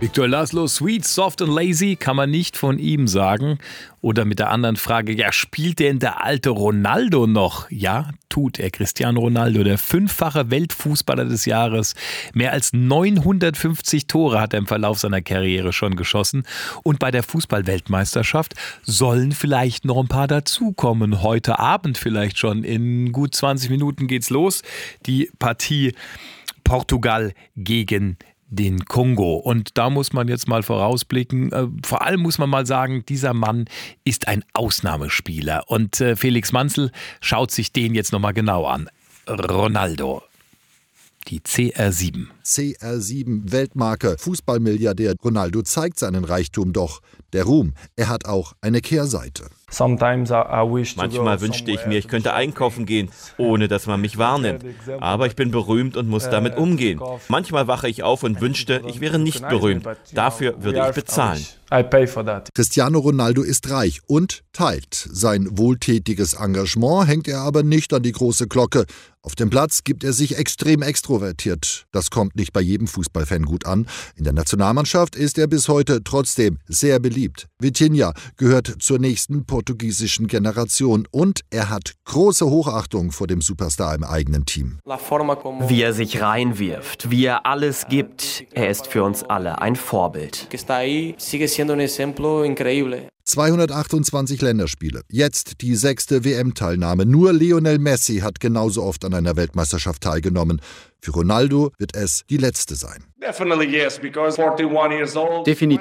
Victor Laszlo, sweet, soft and lazy, kann man nicht von ihm sagen. Oder mit der anderen Frage, ja, spielt denn der alte Ronaldo noch? Ja, tut er. Cristiano Ronaldo, der 5-fache Weltfußballer des Jahres. Mehr als 950 Tore hat er im Verlauf seiner Karriere schon geschossen. Und bei der Fußball-Weltmeisterschaft sollen vielleicht noch ein paar dazukommen. Heute Abend vielleicht schon. In gut 20 Minuten geht's los. Die Partie Portugal gegen den Kongo. Und da muss man jetzt mal vorausblicken. Vor allem muss man mal sagen, dieser Mann ist ein Ausnahmespieler. Und Felix Manzl schaut sich den jetzt nochmal genau an. Ronaldo. Die CR7. CR7 Weltmarke. Fußballmilliardär Ronaldo zeigt seinen Reichtum doch. Der Ruhm, er hat auch eine Kehrseite. Manchmal wünschte ich mir, ich könnte einkaufen gehen, ohne dass man mich wahrnimmt. Aber ich bin berühmt und muss damit umgehen. Manchmal wache ich auf und wünschte, ich wäre nicht berühmt. Dafür würde ich bezahlen. Cristiano Ronaldo ist reich und teilt. Sein wohltätiges Engagement hängt er aber nicht an die große Glocke. Auf dem Platz gibt er sich extrem extrovertiert. Das kommt nicht bei jedem Fußballfan gut an. In der Nationalmannschaft ist er bis heute trotzdem sehr beliebt. Vitinha gehört zur nächsten portugiesischen Generation und er hat große Hochachtung vor dem Superstar im eigenen Team. Wie er sich reinwirft, wie er alles gibt, er ist für uns alle ein Vorbild. 228 Länderspiele, jetzt die 6. WM-Teilnahme. Nur Lionel Messi hat genauso oft an einer Weltmeisterschaft teilgenommen. Für Ronaldo wird es die letzte sein. Definitiv.